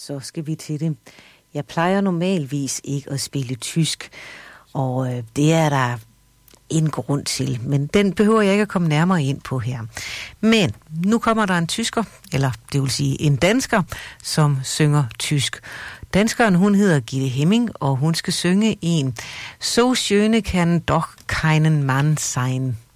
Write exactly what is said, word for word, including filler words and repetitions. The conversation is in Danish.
så skal vi til det. Jeg plejer normalvis ikke at spille tysk, og øh, det er der en grund til, men den behøver jeg ikke at komme nærmere ind på her. Men nu kommer der en tysker, eller det vil sige en dansker, som synger tysk. Danskeren, hun hedder Gitte Hemming, og hun skal synge en "So schöne kann doch keinen Mann sein".